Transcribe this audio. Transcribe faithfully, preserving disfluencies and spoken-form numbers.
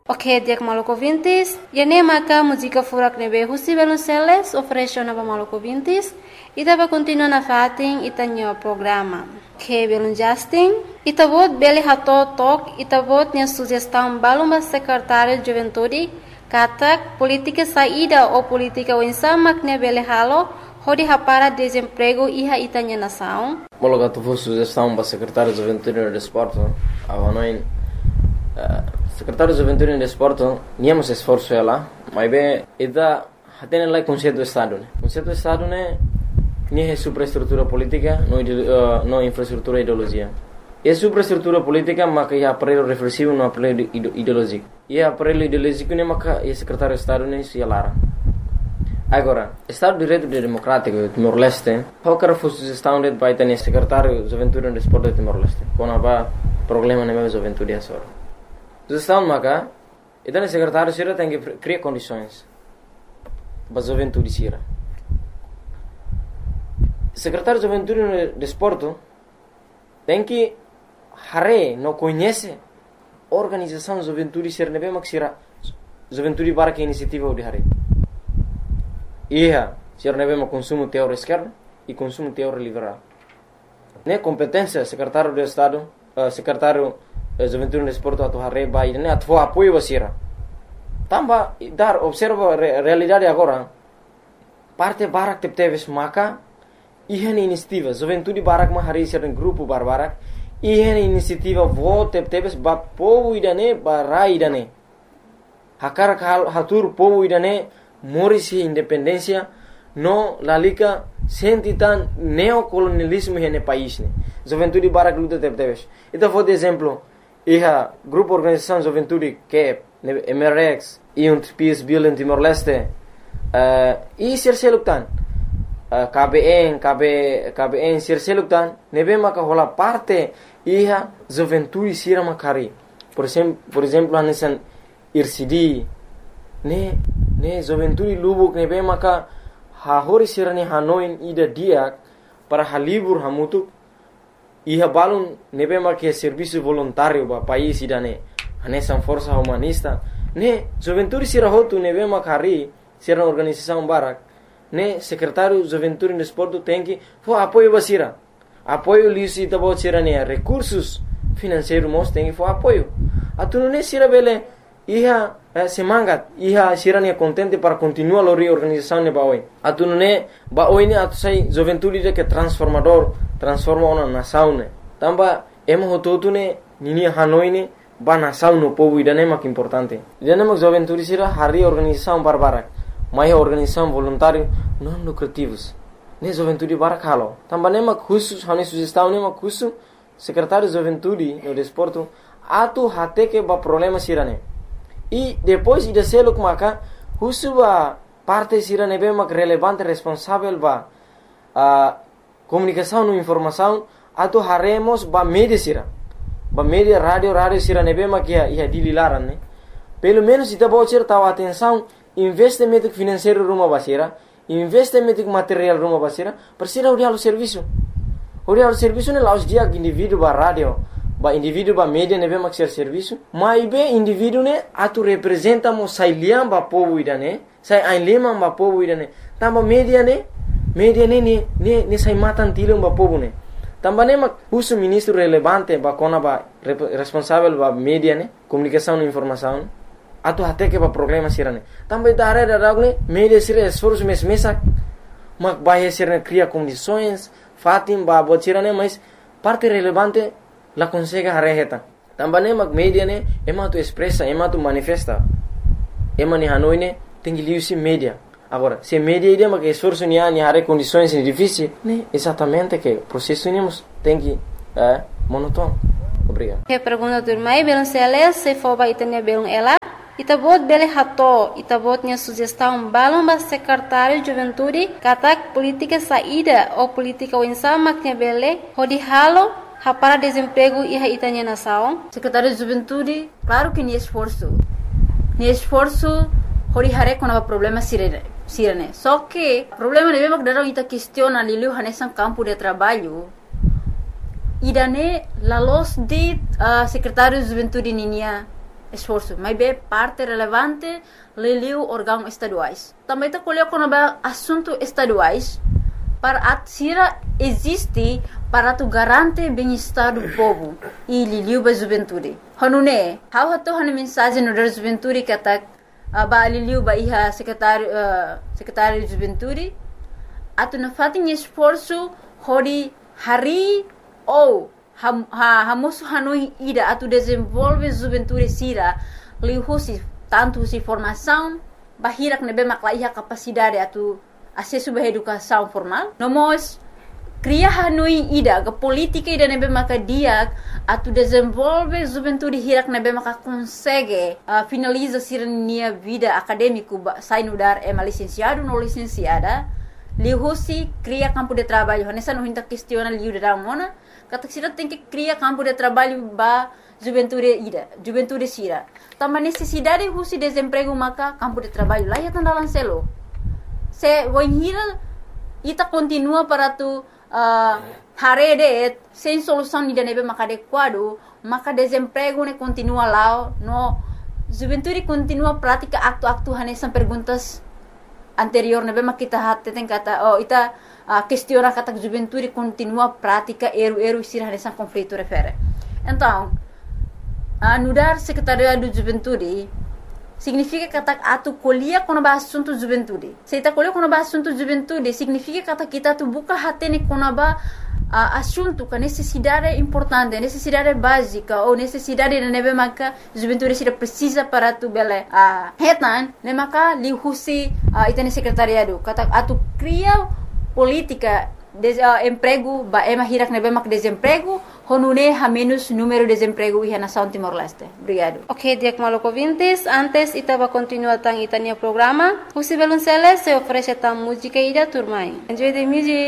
Ok, dia que Maluco Vintes, e nem maca música fura que nebe Husi Velonceles ofereceu na Maluco Vintes e tava continuando na fatin e tanho o programa. Que belum Justin, e tavot bele hato tok e tavot nia sugestão baluma secretário de juventude katak política saída ou política winsama que bele halo hodi hapara desemprego iha itanya nação. Mologa tu vou sugestão para secretário de juventude e desporto, avanoin secretário de juventude e desporto, niamos esforço ela, mas bem, ida hatene lá conceito do estado, né? Conceito do estado né, nem é superestrutura política, não uh, não infraestrutura ideologia. É superestrutura política, mas que é aparelho reflexivo, não aparelho ideológico. E é aparelho ideológico né, mas que é secretário de estado né, se alara. Agora, Estado de Direito Democrático de Timor-Leste, qualquer sugestão de vai ter secretário de juventude e desporto de Timor-Leste, quando há problema na minha juventude é só. Sugestão maca, então o secretário sira tem que criar condições para a juventude sira. Secretário de juventude e desporto tem que hare não conhece a organização de juventude sira nebe mak sira juventude para que iniciativa de hare. Ia, sira nebe mak consumo teórico esquerdo e consumo teórico liberal. Ne competência secretário de Estado, uh, secretário juventude e desporto atu hare bai ne atu apoio basira. Tamba dar observa a realidade agora. Parte barak tep teves maka ihan inisiativa juventude barak ma hari sira grupo barbarak ihan inisiativa vo tep teves ba povo idane barai idane. Hakar kal hatur povo idane morisi independência no lalika sentitan neocolonialismo hene país ne. Juventude barak luta tep teves. Então vou de exemplo iha grupo organização juventude que M R X e um P S Bill em Timor-Leste uh, e serseluktan uh, K B N K B K B N serseluktan nebe maka hola parte iha juventude sira makari por exemplo por exemplo hanesan R C D ne ne juventude lubuk nebe maka ha hori sira ne hanoin ida dia para halibur hamutuk iha balun nebe marque serviço voluntário ba país idane hanesan força humanista ne juventude sira hotu nebe makari sira organização barak ne secretário juventude e desporto tem que fo apoio basira apoio lisi tabo sira ne recursos financeiros mos tem que fo apoio atunu ne sira bele iha eh, semangat iha sira ne contente para continuar a reorganização ne baoi atunu ne baoi ne atu sai juventude de que transformador transforma uma nação ne tamba emo hototu ne nini hanoi ne ba nação no povo idane mak importante idane mak juventude sira hari organização barbara mai organização voluntário não lucrativos ne juventude barak halo tamba ne mak khusus hani sugestão ne mak khusus secretário de juventude no desporto atu hate que ba problema sira ne e depois ida seluk maka khusus ba parte sira ne be mak relevante responsável ba a comunicação e informação atu haremos ba media sira ba media radio radio sira nebe makia ia dililaran ne pelo menos ita bocir tahu atenção investimento financeiro rumah basira investimento material rumah basira persira uri halu serviço uri halu serviço ne laus dia indivíduo ba radio ba indivíduo ba media nebe mak ser serviço mai be indivíduo ne atu representa mo sailiam ba povo idane sai ainlema ba povo idane tamba media ne media ne ne ne ne sai matan tilung ba povo ne tamba ne mak usu ministro relevante ba kona ba responsável ba media ne comunicação e informação atu hate que ba problema sirane tamba idare da ragne media sira esforço mes mesa mak ba sira cria condições fatim ba botirane mas parte relevante la consegue hareheta tamba ne mak media ne ema tu expressa ema tu manifesta ema ni hanoi ne tem liusi media. Agora, se media ideia que esforço ni ani hare condições difíceis, né? Exatamente que processo nemos tem que é monótono. Obrigado. Que pergunta do mai belum seles se for ba itanya belum ela. Itabot bele hato, itabot nya sugestão balão ba secretário de juventude, katak política saída ou política winsama que bele, hodi halo para desemprego e itanya nação. Secretário de juventude, claro que ni esforço. Ni esforço hori hare com o problema sirene. Sirene. Só que o problema de mesmo que darão ita questiona lilu hanesan campo de trabalho. Idane la los de uh, secretário de juventude ninia esforço, mas é parte relevante leliu órgãos estaduais. Também está colocando assuntos estaduais para a Sira existe para tu garante bem-estar do povo e liliu ba juventude. Hanune, how hato hanu mensagem no da juventude que tá ba liliu ba iha secretário uh, secretário de juventude atu na fatin esforço hori hari ou ham ha hamosu hanui ida atu desenvolve juventude Sira lihusi tanto si formação bahirak nebe makla iha capacidade atu acesso à educação formal. Nomos cria hanui ida ke política ida nebe maka dia atu desenvolve juventude hirak nebe maka consegue uh, finaliza sirnia vida acadêmico sai no dar é licenciado no licenciada lihusi cria campo de trabalho nessa não hinta questiona liu da mona kata sira tem que cria campo de trabalho ba juventude ida juventude sira também necessidade husi desemprego maka campo de trabalho lá ya tandalan selo se voinhira ita continua para tu uh, harede sem solução ida nebe maka adequado maka desemprego ne continua lá no juventude continua prática acto-acto hanesan perguntas anterior nebe maka kita hatte tem kata oh ita uh, questiona kata juventude continua prática eru-eru sira hanesan conflito refere então uh, nudar secretariado de juventude significa kata atu kuliah kono ba assunto juventude. Se ita kuliah kono ba assunto juventude, significa kata kita tu buka hati ni kono ba uh, assunto ka necessidade importante, necessidade básica ou necessidade de nebe maka juventude sira precisa para tu bele uh, hetan ne maka lihusi uh, ita ni secretariado kata atu cria política de uh, emprego ba ema hirak nebe mak desemprego honune ha menos número de desemprego iha nação Timor-Leste. Obrigado. Ok, Diak Maluco ouvintes, antes ita va continuar tang itania programa, Husi Belunceles se oferece tang música ida turmai. Enjoy the music.